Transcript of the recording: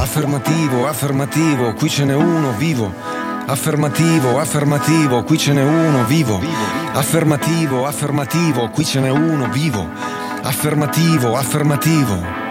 Affermativo, affermativo, qui ce n'è uno vivo. Affermativo, affermativo, qui ce n'è uno vivo. Affermativo, affermativo, qui ce n'è uno vivo. Affermativo, affermativo.